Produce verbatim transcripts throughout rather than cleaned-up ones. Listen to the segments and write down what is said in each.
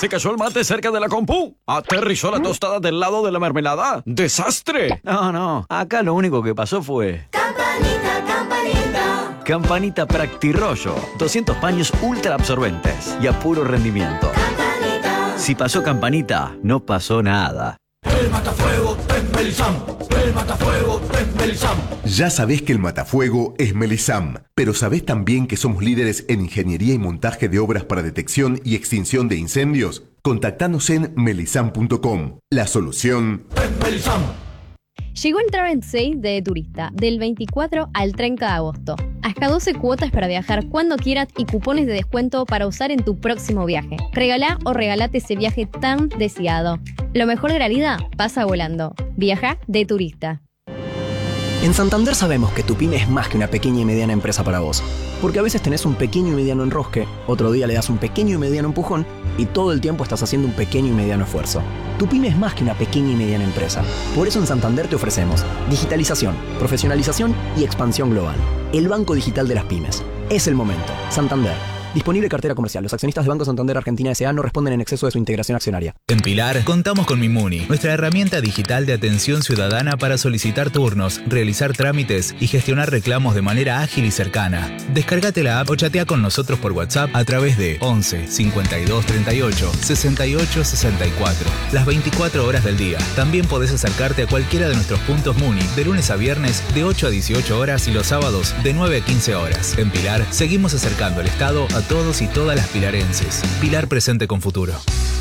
Se cayó el mate cerca de la compu. Aterrizó la tostada del lado de la mermelada. ¡Desastre! No, no. Acá lo único que pasó fue... Campanita, campanita. Campanita Practirollo. doscientos paños ultra absorbentes y a puro rendimiento. Campanita. Si pasó Campanita, no pasó nada. El matafuego es Melisam. El matafuego es Melisam. Ya sabés que el matafuego es Melisam, pero ¿sabés también que somos líderes en ingeniería y montaje de obras para detección y extinción de incendios? Contactanos en melisam punto com. La solución Es Melisam. Llegó el Travel Sale de Turista, del veinticuatro al treinta de agosto. Hasta doce cuotas para viajar cuando quieras y cupones de descuento para usar en tu próximo viaje. Regalá o regalate ese viaje tan deseado. Lo mejor de la vida pasa volando. Viaja de Turista. En Santander sabemos que tu pyme es más que una pequeña y mediana empresa para vos. Porque a veces tenés un pequeño y mediano enrosque, otro día le das un pequeño y mediano empujón y todo el tiempo estás haciendo un pequeño y mediano esfuerzo. Tu pyme es más que una pequeña y mediana empresa. Por eso en Santander te ofrecemos digitalización, profesionalización y expansión global. El banco digital de las pymes. Es el momento. Santander. Disponible cartera comercial. Los accionistas de Banco Santander Argentina S A no responden en exceso de su integración accionaria. En Pilar contamos con Mimuni, nuestra herramienta digital de atención ciudadana para solicitar turnos, realizar trámites y gestionar reclamos de manera ágil y cercana. Descárgate la app o chatea con nosotros por WhatsApp a través de once cincuenta y dos treinta y ocho sesenta y ocho sesenta y cuatro. Las veinticuatro horas del día. También podés acercarte a cualquiera de nuestros puntos Muni de lunes a viernes de ocho a dieciocho horas y los sábados de nueve a quince horas. En Pilar seguimos acercando el Estado a todos y todas las pilarenses. Pilar presente con futuro.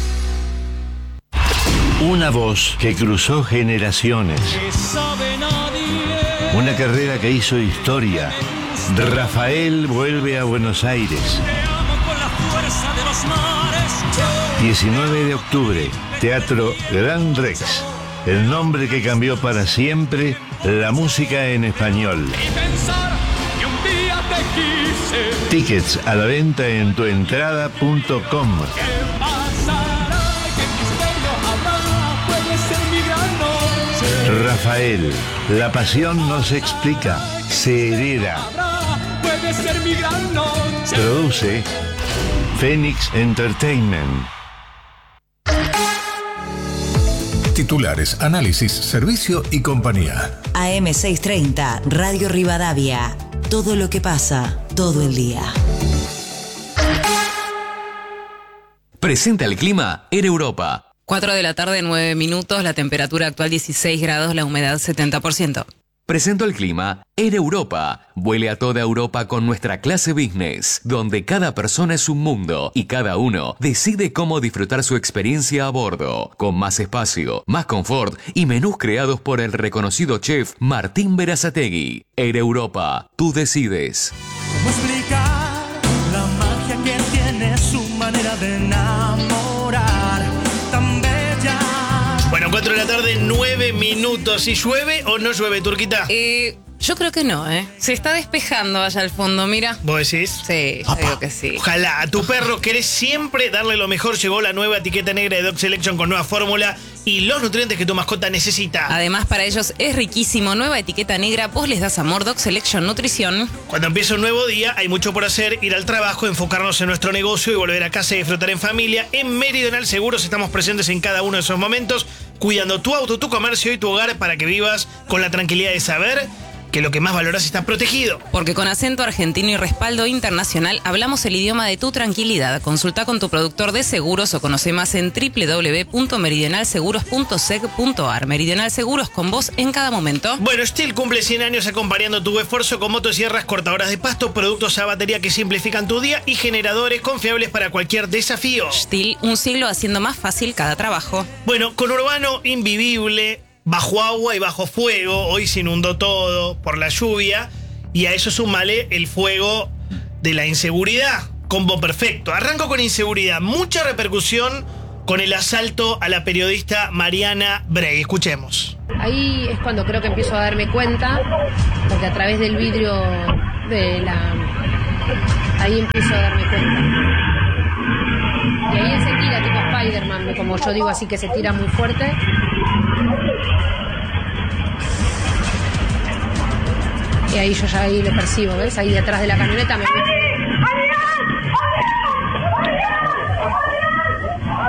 Una voz que cruzó generaciones. Una carrera que hizo historia. Rafael vuelve a Buenos Aires. diecinueve de octubre, Teatro Gran Rex. El nombre que cambió para siempre la música en español. Tickets a la venta en tuentrada punto com. Rafael, la pasión no se explica, se hereda. Produce Phoenix Entertainment. Titulares, análisis, servicio y compañía. A M seiscientos treinta, Radio Rivadavia. Todo lo que pasa, todo el día. Presenta el clima en Europa. cuatro de la tarde, nueve minutos, la temperatura actual dieciséis grados, la humedad setenta por ciento. Presento el clima en Europa. Vuele a toda Europa con nuestra clase business, donde cada persona es un mundo y cada uno decide cómo disfrutar su experiencia a bordo, con más espacio, más confort y menús creados por el reconocido chef Martín Berazategui. En Europa, tú decides. ¿Cómo explicar la magia que tiene su manera de enamorar tan bella? Bueno, cuatro de la tarde, nueve minutos. ¿Y llueve o no llueve, Turquita? Eh, yo creo que no, ¿eh? Se está despejando allá al fondo, mira. ¿Vos decís? Sí, yo digo que sí. Ojalá. A tu perro querés siempre darle lo mejor. Llegó la nueva etiqueta negra de Dog Selection con nueva fórmula y los nutrientes que tu mascota necesita. Además, para ellos es riquísimo. Nueva etiqueta negra, vos les das amor. Dog Selection Nutrición. Cuando empieza un nuevo día, hay mucho por hacer. Ir al trabajo, enfocarnos en nuestro negocio y volver a casa y disfrutar en familia. En Meridional Seguros estamos presentes en cada uno de esos momentos, cuidando tu auto, tu comercio y tu hogar para que vivas con la tranquilidad de saber que lo que más valoras está protegido. Porque con acento argentino y respaldo internacional hablamos el idioma de tu tranquilidad. Consulta con tu productor de seguros o conoce más en doble u doble u doble u punto meridional seguros punto seg punto ar. Meridional Seguros, con vos en cada momento. Bueno, Stihl cumple cien años acompañando tu esfuerzo con motosierras, cortadoras de pasto, productos a batería que simplifican tu día y generadores confiables para cualquier desafío. Stihl, un siglo haciendo más fácil cada trabajo. Bueno, con Urbano invivible, bajo agua y bajo fuego. Hoy se inundó todo por la lluvia y a eso sumale el fuego de la inseguridad. Combo perfecto. Arranco con inseguridad. Mucha repercusión con el asalto a la periodista Mariana Bray. Escuchemos. Ahí es cuando creo que empiezo a darme cuenta, porque a través del vidrio de la... Ahí empiezo a darme cuenta. Y ahí él se tira tipo Spider-Man, como yo digo, así que se tira muy fuerte. Y ahí yo ya ahí lo percibo, ¿ves? Ahí detrás de la camioneta me...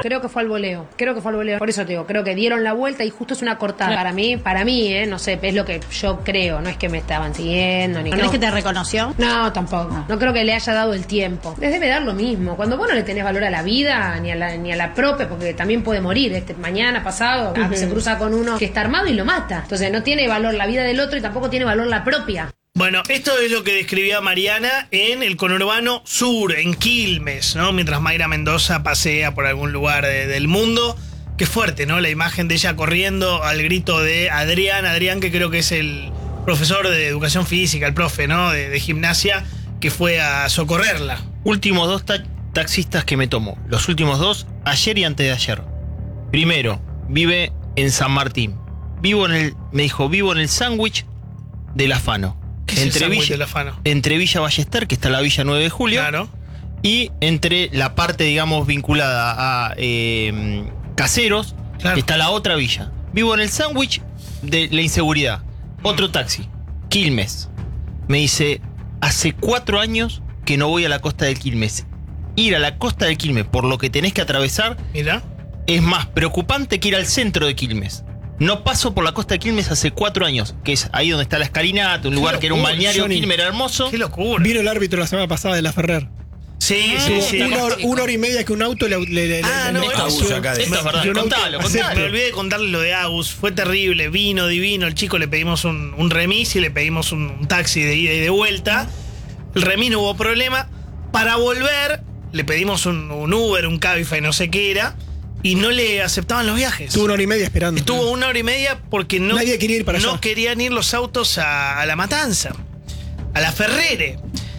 Creo que fue al voleo, creo que fue al voleo. Por eso te digo, creo que dieron la vuelta y justo es una cortada. Para mí, para mí, eh, no sé, es lo que yo creo, no es que me estaban siguiendo ni ¿No no. es que te reconoció? No, tampoco. No. no creo que le haya dado el tiempo. Les debe dar lo mismo. Cuando vos no le tenés valor a la vida, ni a la, ni a la propia, porque también puede morir, este mañana, pasado, uh-huh. se cruza con uno que está armado y lo mata. Entonces no tiene valor la vida del otro y tampoco tiene valor la propia. Bueno, esto es lo que describía Mariana en el conurbano sur, en Quilmes, ¿no? Mientras Mayra Mendoza pasea por algún lugar de, del mundo. Qué fuerte, ¿no? La imagen de ella corriendo al grito de Adrián, Adrián que creo que es el profesor de educación física, el profe, ¿no? De, de gimnasia, que fue a socorrerla. Últimos dos ta- taxistas que me tomo. Los últimos dos, ayer y antes de ayer. Primero, vive en San Martín. Vivo en el, me dijo, vivo en el sándwich del Afano. ¿Qué es entre el Villa, del Afano? Entre Villa Ballester, que está la Villa nueve de julio. Claro. Y entre la parte, digamos, vinculada a eh, Caseros, claro. que está la otra villa. Vivo en el sándwich de la inseguridad. Otro taxi, Quilmes. Me dice, hace cuatro años que no voy a la costa del Quilmes. Ir a la costa del Quilmes por lo que tenés que atravesar, Mira. es más preocupante que ir al centro de Quilmes. No paso por la costa de Quilmes hace cuatro años, que es ahí donde está la escalinata, un lugar que era un balneario, Quilmes era hermoso. Qué locura. Vino el árbitro la semana pasada de la Ferrer. Sí, ah, sí, sí. Una hora, una hora y media que un auto le... le, le ah, le, no, le esto, esto, acá esto es verdad. Contalo, contalo. Me olvidé de contarle lo de Agus. Fue terrible. Vino divino. El chico le pedimos un, un remis y le pedimos un, un taxi de ida y de vuelta. El remis no hubo problema. Para volver, le pedimos un, un Uber, un Cabify, no sé qué era. Y no le aceptaban los viajes. Estuvo una hora y media esperando. Estuvo una hora y media porque no, Nadie quería ir para allá. no querían ir los autos a, a La Matanza. A la Ferrere.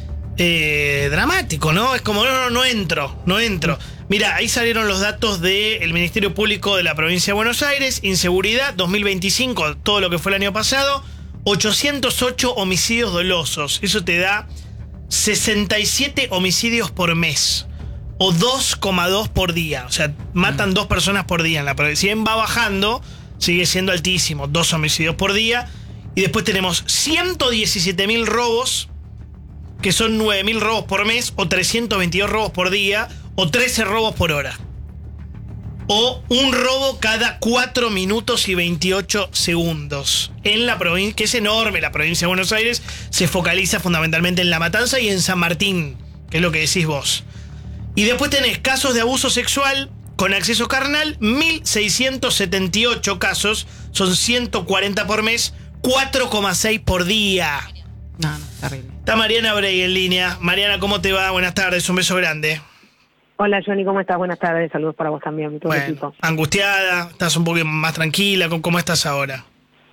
Eh, dramático, ¿no? Es como, no, no, no entro, no entro. Mira, ahí salieron los datos del Ministerio Público de la Provincia de Buenos Aires. Inseguridad, dos mil veinticinco, todo lo que fue el año pasado. ochocientos ocho homicidios dolosos. Eso te da sesenta y siete homicidios por mes. O dos coma dos por día. O sea, matan mm. dos personas por día en la provincia. Si bien va bajando, sigue siendo altísimo. Dos homicidios por día. Y después tenemos ciento diecisiete mil robos, que son nueve mil robos por mes, o trescientos veintidós robos por día, o trece robos por hora. O un robo cada cuatro minutos y veintiocho segundos. En la provincia, que es enorme, la provincia de Buenos Aires se focaliza fundamentalmente en La Matanza y en San Martín, que es lo que decís vos. Y después tenés casos de abuso sexual con acceso carnal, mil seiscientos setenta y ocho casos, son ciento cuarenta por mes, cuatro coma seis por día. No, no, terrible. Está Mariana Brey en línea. Mariana, ¿cómo te va? Buenas tardes, un beso grande. Hola Johnny, ¿cómo estás? Buenas tardes, saludos para vos también, todo bueno, el equipo. Angustiada, estás un poco más tranquila, ¿cómo estás ahora?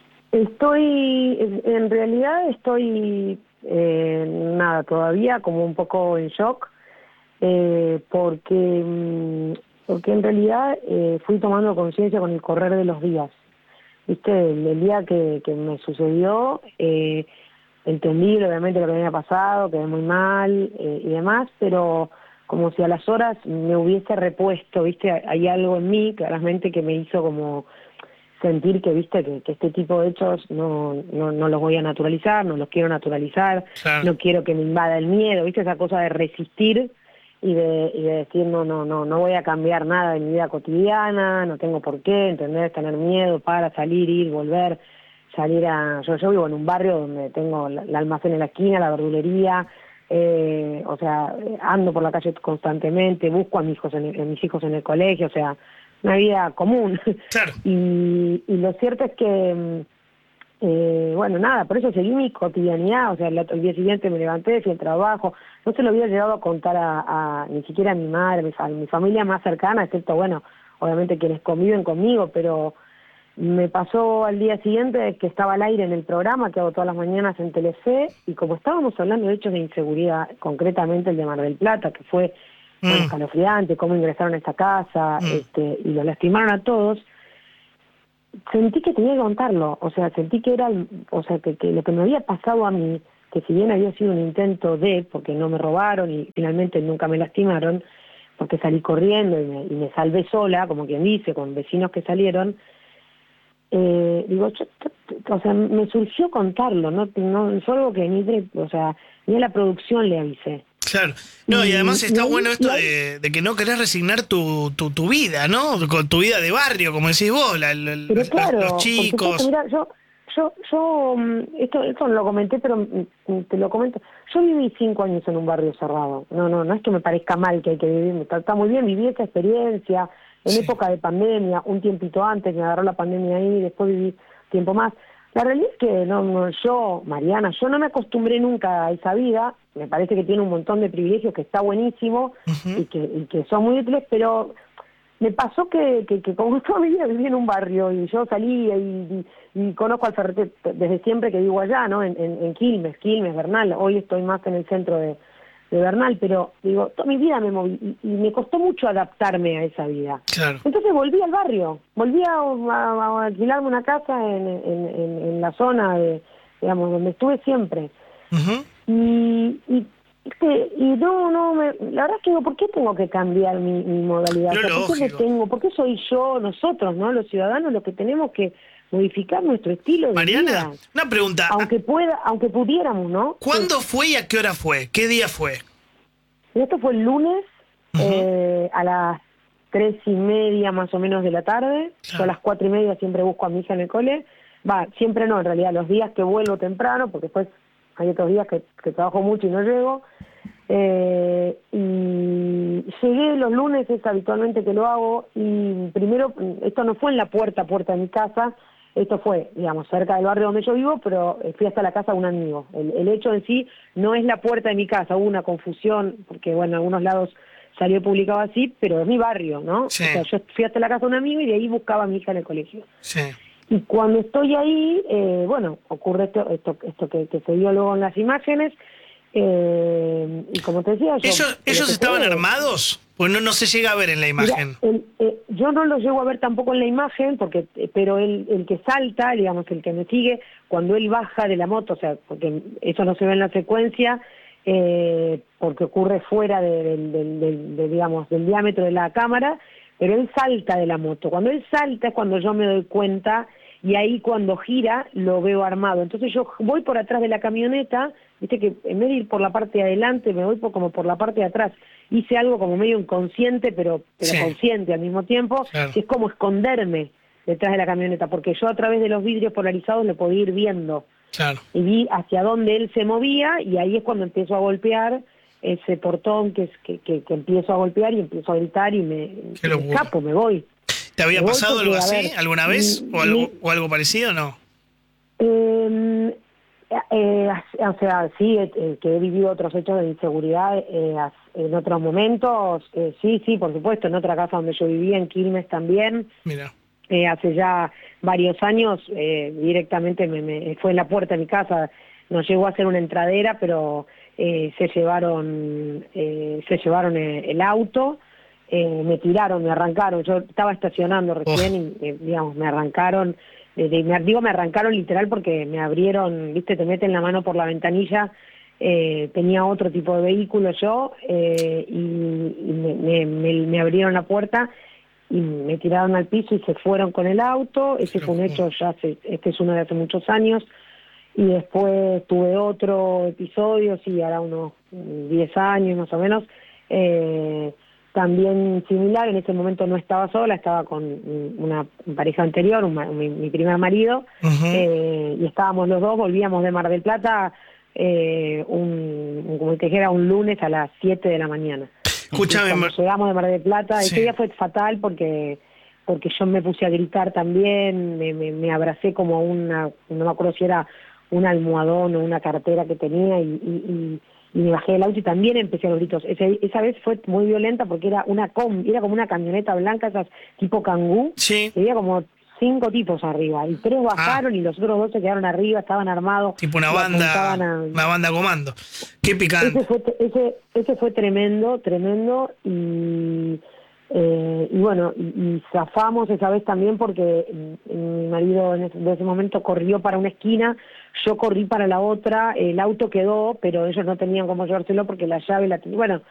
Estoy, en realidad estoy, eh, nada, todavía como un poco en shock, eh, porque, porque en realidad eh, fui tomando conciencia con el correr de los días. Viste, el, el día que, que me sucedió, eh, entendí obviamente lo que había pasado, quedé muy mal eh, y demás, pero como si a las horas me hubiese repuesto, viste, hay algo en mí claramente que me hizo como sentir que, viste, que, que este tipo de hechos no, no, no los voy a naturalizar, no los quiero naturalizar, claro. No quiero que me invada el miedo, viste, esa cosa de resistir y de, y de decir no, no, no, no voy a cambiar nada de mi vida cotidiana, no tengo por qué, entender, tener miedo para salir, ir, volver, salir a... Yo, yo vivo en un barrio donde tengo el almacén en la esquina, la verdulería, eh, o sea, ando por la calle constantemente, busco a mis hijos en, el, a mis hijos en el colegio, o sea, una vida común. Claro. y, y lo cierto es que, eh, bueno, nada, por eso seguí mi cotidianidad, o sea, el, el día siguiente me levanté, fui al trabajo, no se lo había llegado a contar a, a ni siquiera a mi madre, a mi familia más cercana, excepto, bueno, obviamente quienes conviven conmigo, pero me pasó al día siguiente que estaba al aire en el programa que hago todas las mañanas en Telefe, y como estábamos hablando de hechos de inseguridad, concretamente el de Mar del Plata, que fue mm. bueno, escalofriante, cómo ingresaron a esta casa mm. este, y los lastimaron a todos, sentí que tenía que contarlo, o sea, sentí que era, o sea, que, que lo que me había pasado a mí, que si bien había sido un intento de, porque no me robaron y finalmente nunca me lastimaron, porque salí corriendo y me, y me salvé sola, como quien dice, con vecinos que salieron, eh, digo, yo, o sea, me surgió contarlo, no, no es algo que ni, de, o sea, ni a la producción le avisé. Claro. No, y además está y- bueno esto y- de, de que no querés resignar tu, tu, tu vida, ¿no? Con tu vida de barrio, como decís vos, la- la- Pero los, claro, los por chicos. supuesto, mira, yo, yo, yo, mm, esto, esto no lo comenté, pero mm, te lo comento. Yo viví cinco años en un barrio cerrado. No, no, no es que me parezca mal que hay que vivir, está, está muy bien, viví esa experiencia en época de pandemia, un tiempito antes, me agarró la pandemia ahí, después viví tiempo más. La realidad es que no, no, yo, Mariana, yo no me acostumbré nunca a esa vida. Me parece que tiene un montón de privilegios, que está buenísimo y, que, y que son muy útiles, pero me pasó que, que, que como toda mi vida viví en un barrio y yo salía y, y, y conozco al Ferreté desde siempre que vivo allá, ¿no? En, en, en Quilmes, Quilmes, Bernal. Hoy estoy más en el centro de, de Bernal, pero digo, toda mi vida me moví y, y me costó mucho adaptarme a esa vida. Claro. Entonces volví al barrio, volví a, a- a alquilarme una casa en, en, en, en la zona de, digamos, donde estuve siempre. Y, y, este, y no, no, me, la verdad es que digo, ¿por qué tengo que cambiar mi, mi modalidad? Lo O sea, ¿por qué me lógico. tengo? ¿Por qué soy yo, nosotros, no, los ciudadanos, los que tenemos que modificar nuestro estilo de Mariana, vida? una pregunta. Aunque pueda, aunque pudiéramos, ¿no? ¿Cuándo fue y a qué hora fue? ¿Qué día fue? Esto fue el lunes eh, a las tres y media más o menos de la tarde. Yo a las cuatro y media siempre busco a mi hija en el cole. Va, siempre no, en realidad, los días que vuelvo temprano, porque después hay otros días que, que trabajo mucho y no llego. Eh, y llegué los lunes, es habitualmente que lo hago, y primero, esto no fue en la puerta, puerta de mi casa, esto fue, digamos, cerca del barrio donde yo vivo, pero fui hasta la casa de un amigo. El, el hecho en sí no es la puerta de mi casa, hubo una confusión, porque bueno, en algunos lados salió publicado así, pero es mi barrio, ¿no? Sí. O sea, yo fui hasta la casa de un amigo y de ahí buscaba a mi hija en el colegio. Sí. Y cuando estoy ahí, eh, bueno, ocurre esto, esto, esto que, que se vio luego en las imágenes, eh, y como te decía... Yo, ¿Ellos, lo ellos que estaban fue- armados? Pues no, no se llega a ver en la imagen. Mira, el- eh, yo no lo llego a ver tampoco en la imagen, porque eh, pero el, el que salta, digamos, el que me sigue, cuando él baja de la moto, o sea, porque eso no se ve en la secuencia, eh, porque ocurre fuera de- del, del- del- de, digamos, del diámetro de la cámara, pero él salta de la moto. Cuando él salta es cuando yo me doy cuenta, y ahí cuando gira lo veo armado. Entonces yo voy por atrás de la camioneta, viste que en vez de ir por la parte de adelante, me voy por, como por la parte de atrás. Hice algo como medio inconsciente, pero, pero Sí. consciente al mismo tiempo, Claro. que es como esconderme detrás de la camioneta, porque yo a través de los vidrios polarizados lo podía ir viendo. Claro. Y vi hacia dónde él se movía, y ahí es cuando empiezo a golpear ese portón que, es, que, que, que empiezo a golpear y empiezo a gritar y me, Qué me locura. escapo, me voy. ¿Te había Me voy pasado porque, algo a así ver, alguna vez? mi- ¿O algo, mi- o algo parecido o no? Eh, eh, o sea, sí, eh, que he vivido otros hechos de inseguridad eh, as- en otros momentos, eh, sí, sí, por supuesto, en otra casa donde yo vivía, en Quilmes también, Mira. eh, hace ya varios años, eh, directamente me, me- fue en la puerta de mi casa, no llegó a ser una entradera, pero eh, se llevaron, eh, se llevaron eh, el auto, eh, me tiraron, me arrancaron, yo estaba estacionando recién y eh, digamos, me arrancaron, eh, de- me, digo me arrancaron literal porque me abrieron, viste, te meten la mano por la ventanilla, eh, tenía otro tipo de vehículo yo, eh, y, y me, me, me, me abrieron la puerta y me tiraron al piso y se fueron con el auto. Ese fue un hecho ya hace, este es uno de hace muchos años, y después tuve otro episodio, sí, ahora unos diez años más o menos, eh, también similar. En ese momento no estaba sola, estaba con una pareja anterior, un ma- mi, mi primer marido, eh, y estábamos los dos, volvíamos de Mar del Plata, eh, un, un- como te dijera, un lunes a las siete de la mañana. Escúchame, Cuando Mar- llegamos de Mar del Plata, Sí. ese día fue fatal porque porque yo me puse a gritar también, me, me, me abracé como una, no me acuerdo si era un almohadón o una cartera que tenía, y, y, y, y me bajé del auto y también empecé a los gritos. Ese, esa vez fue muy violenta porque era una com, era como una camioneta blanca, esas tipo Kangoo, sí. había como cinco tipos arriba, y tres bajaron y los otros dos se quedaron arriba, estaban armados. Tipo una y banda, apuntaban a- una banda comando. Qué picante. ese fue, ese, ese fue tremendo, tremendo, y, eh, y bueno, y, y zafamos esa vez también porque mm, mi marido en ese, de ese momento corrió para una esquina, yo corrí para la otra, el auto quedó, pero ellos no tenían cómo llevárselo porque la llave la tenían, bueno,